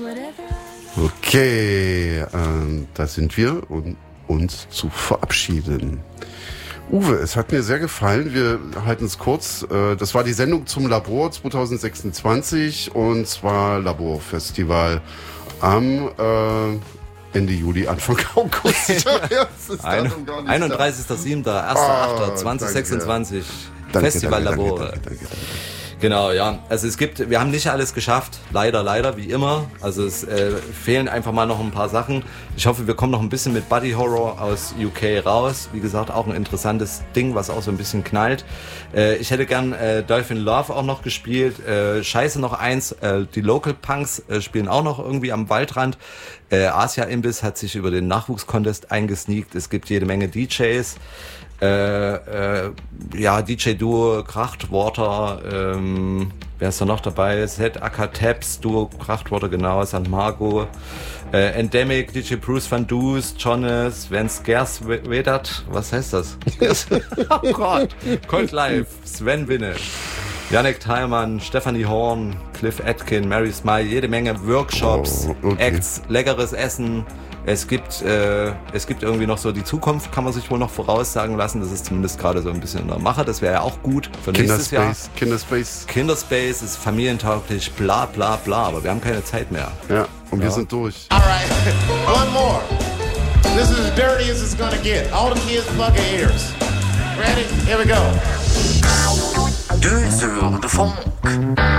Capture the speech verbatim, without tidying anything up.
Okay, äh, da sind wir, um uns zu verabschieden. Uwe, es hat mir sehr gefallen. Wir halten es kurz. Äh, das war die Sendung zum Labor zwanzig sechsundzwanzig und zwar Laborfestival am äh, Ende Juli, Anfang August. Ein, einunddreißigster siebter erster achter zweitausendsechsundzwanzig Danke, Festival danke, Labor. danke, danke, danke, danke. Genau, ja. Also es gibt, wir haben nicht alles geschafft, leider, leider, wie immer. Also es äh, fehlen einfach mal noch ein paar Sachen. Ich hoffe, wir kommen noch ein bisschen mit Body Horror aus U K raus. Wie gesagt, auch ein interessantes Ding, was auch so ein bisschen knallt. Äh, ich hätte gern äh, Dolphin Love auch noch gespielt. Äh, Scheiße noch eins, äh, die Local Punks äh, spielen auch noch irgendwie am Waldrand. Äh, Asia Imbiss hat sich über den Nachwuchskontest eingesneakt. Es gibt jede Menge D Js. Äh, äh, ja, D J-Duo, Krachtwater, ähm, wer ist da noch dabei? Set Aka Taps, Duo Krachtwater, genau, Sankt Marco, äh, Endemic, D J Bruce Van Doos, Jonas, Van Skers Vedat, was heißt das? Oh Gott, Cold Life, Sven Winne, Yannick Thalmann, Stephanie Horn, Cliff Atkin, Mary Smile, jede Menge Workshops, oh, okay. Acts, leckeres Essen. Es gibt, äh, es gibt irgendwie noch so die Zukunft, kann man sich wohl noch voraussagen lassen. Das ist zumindest gerade so ein bisschen in der Mache. Das wäre ja auch gut für nächstes Jahr. Kinderspace. Kinderspace ist familientauglich, bla bla bla. Aber wir haben keine Zeit mehr. Ja, und ja. wir sind durch. All right, one more. This is as dirty as it's gonna get. All the kids plug your ears. Ready? Here we go. Deux heures de funk.